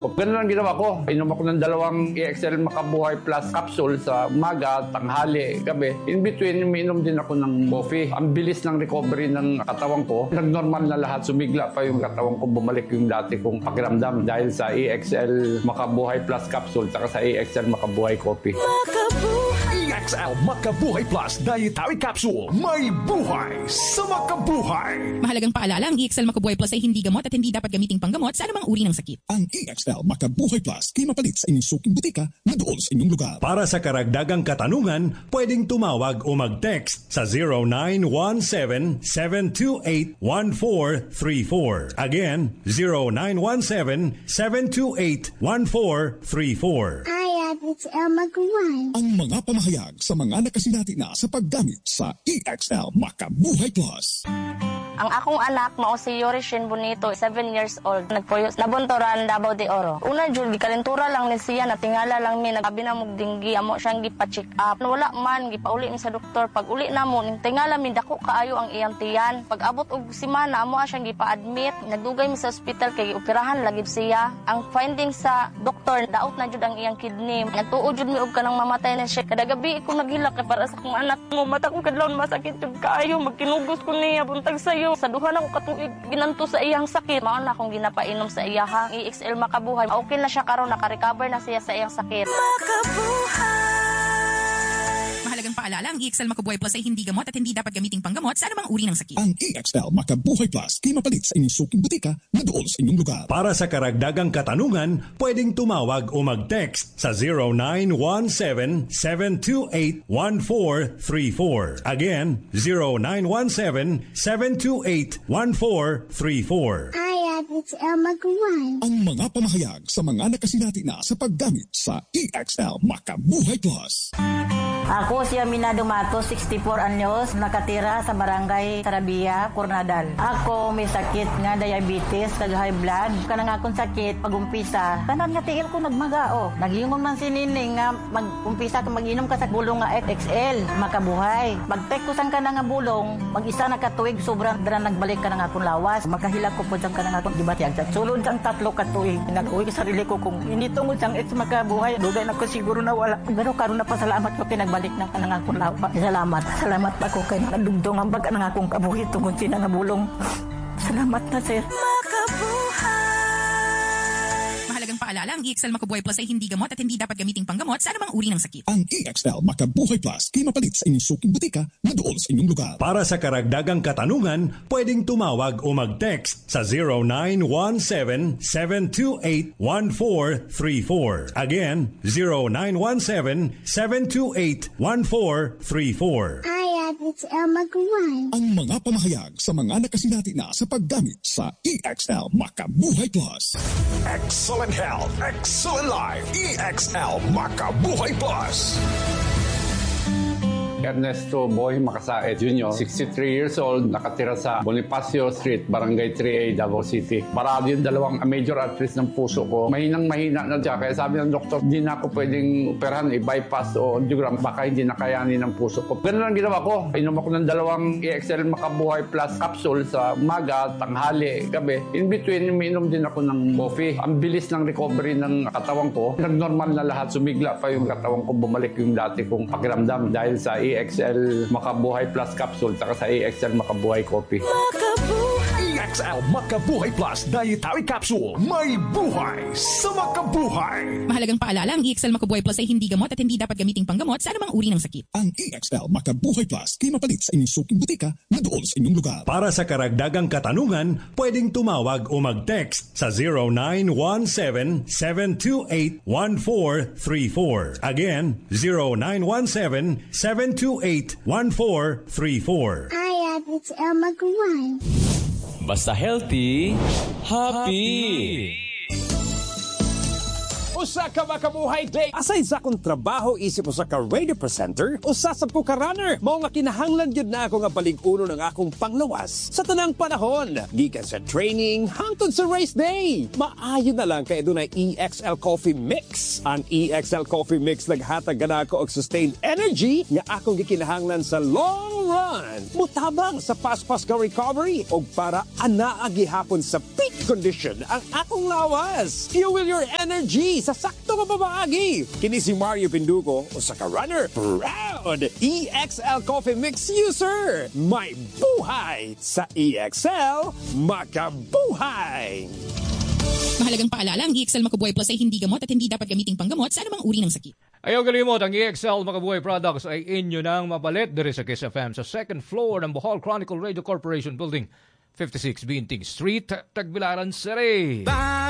Ganun ang ginawa ko. Inom ako ng 2 EXL Makabuhay Plus capsule sa umaga, tanghali, gabi. In between, umiinom din ako ng coffee. Ang bilis ng recovery ng katawan ko. Nag-normal na lahat. Sumigla pa yung katawan ko. Bumalik yung dati kong pakiramdam dahil sa EXL Makabuhay Plus capsule at sa EXL Makabuhay coffee. EXL Makabuhay Plus Dietary Capsule. May buhay sa makabuhay. Mahalagang paalala, ang EXL Makabuhay Plus ay hindi gamot at hindi dapat gamiting panggamot sa anumang uri ng sakit. Ang EXL Makabuhay Plus ay mapalit sa inyong suking butika na doon sa inyong lugar. Para sa karagdagang katanungan, pwedeng tumawag o mag-text sa 0917-728-1434. Again, 0917-728-1434. It's Elma Guay. Ang mga pamahayag sa mga nakasinati na sa paggamit sa EXL Makabuhay Plus. Ang akong anak mao si Yorishin Bonito, 7 years old. Nagpuyo nabuntoran Davao de Oro. Una jud gikalentura lang ni siya, natingala lang mi, nagabi na mog dinggi, amo siyang gipa-check up. Wala man gipauli mi sa doktor. Pag uli na mo, tingala mi dako kaayo ang iyang tiyan. Pag abot og semana amo siyang gipa-admit. Nagdugay mi sa ospital kay operahan lagib siya. Ang finding sa doktor, daot na jud ang iyang kidney. Nagtuod jud mi og kanang mamatay na siya. Kada gabi ko naghilak kay para sa akong anak mo. Mata ko kadlawon masakit jud kaayo, magkinugos ko niya buntag sayo. Sa duha na ko katuig ginanto sa iyang sakit. Mao na akong ginapainom sa iyahang EXL Makabuhay. Okay na siya karon, naka-recover na siya sa iyang sakit. Mahalagang paalala, ang EXL Makabuhay Plus ay hindi gamot at hindi dapat gamiting panggamot sa anumang uri ng sakit. Ang EXL Makabuhay Plus ay mapalit sa inyong suking butika na doon sa inyong lugar. Para sa karagdagang katanungan, pwedeng tumawag o mag-text sa 0917-728-1434. Again, 0917-728-1434. It's Elma Guay. Ang mga pamahayag sa mga nakasinati na sa paggamit sa EXL Makabuhay Plus. Ako si Aminado Matos, 64 anyos, nakatira sa barangay Sarabia, Coronadal. Ako may sakit nga diabetes, kag high blood. Kanang akong sakit pag-umpisa, kanan nga tiil ko nagmagao. Nagingon man si Nining nga mag-umpisa ka mag-inom ka sa bulong nga XL, Makabuhay. Pag-tek ko sang kanang nga bulong, mag-isa na katuig, sobrang dara nagbalik ka na akong lawas. Makahilak ko po sang kanang akong dibatyag. Sulod sang 3 katuig, nag-uwi ka sarili ko kung hindi tungod sang X Makabuhay. Dugay na ko siguro na wala. Pero karon na pasalamat ko pinagbalik na kanang akong lawa. Salamat pa ko kay nadugdong ang baga ng akong kabuhi tungod sinangabulong. Salamat na, sir. Mahalagang paalala, ang EXL Makabuhay Plus ay hindi gamot at hindi dapat gamiting panggamot sa anumang uri ng sakit. Ang EXL Makabuhay Plus ay mapalit sa inyong suking butika na doon sa inyong lugar. Para sa karagdagang katanungan, pwedeng tumawag o mag-text sa 0917-728-1434. Again, 0917-728-1434. It's Elma Guay. Ang mga pamahayag sa mga nakasinati na sa paggamit sa EXL Makabuhay Plus. Excellent health, excellent life. EXL Makabuhay Plus. Ernesto Boy Makasaet Jr., 63 years old, nakatira sa Bonifacio Street, Barangay 3A, Davao City. Parado yung 2 major arteries ng puso ko. Mahinang-mahina na siya. Kaya sabi ng doktor, hindi na ako pwedeng operahan, i-bypass o angiogram. Baka hindi na kayanin ng puso ko. Ganun ang ginawa ko. Inom ako ng 2 EXL Makabuhay Plus capsule sa umaga, tanghali, gabi. In between, umiinom din ako ng coffee. Ang bilis ng recovery ng katawan ko. Nag-normal na lahat. Sumigla pa yung katawan ko. Bumalik yung dati kong pakiramdam dahil sa EXL Makabuhay Plus capsule at sa EXL Makabuhay coffee. EXL Makabuhay Plus Dietary Capsule. May buhay sa makabuhay. Mahalagang paalala, ang EXL Makabuhay Plus ay hindi gamot at hindi dapat gamiting panggamot sa anumang uri ng sakit. Ang EXL Makabuhay Plus ay mapalit sa inyong suking butika na doon sa inyong lugar. Para sa karagdagang katanungan, pwedeng tumawag o mag-text sa 0917-728-1434. Again, 0917-728-1434. It's Elma Guay. Basta healthy, happy. Usa ka makabuhay day. Aside sa akong trabaho, isip usa ka radio presenter, usa sa ka runner. Mao nga kinahanglan gyud na ako nga balig-uno ng akong panglawas sa tanang panahon. Gikan sa training hangtod sa race day. Maayo na lang kay dunay EXL Coffee Mix. Ang EXL Coffee Mix naghatag gana ako og sustained energy nga akong gikinahanglan sa long run. Mutabang sa pas-pas ka recovery og para anaa gihapon sa peak condition ang akong lawas. Fuel your energy sa sakto nga pamaagi. Kini si Mario Pindugo, usa ka runner, proud EXL Coffee Mix user. May buhay sa EXL, makabuhay. Mahalagang paalala, ang EXL Macabuhay Plus ay hindi gamot at hindi dapat gamiting panggamot sa anumang uri ng sakit. Ayaw kalimot, ang EXL Macabuhay products ay inyo nang mapalit diri sa Kiss FM sa second floor ng Bohol Chronicle Radio Corporation Building, 56 Binting Street, Tagbilaran City.